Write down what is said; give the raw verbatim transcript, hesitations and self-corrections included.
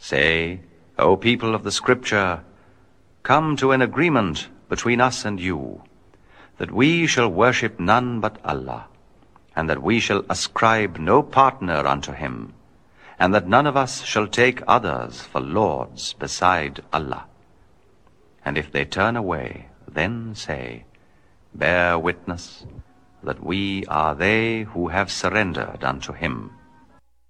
Say, O people of the Scripture, come to an agreement between us and you, that we shall worship none but Allah, and that we shall ascribe no partner unto him, and that none of us shall take others for lords beside Allah. And if they turn away, then say, bear witness that we are they who have surrendered unto him.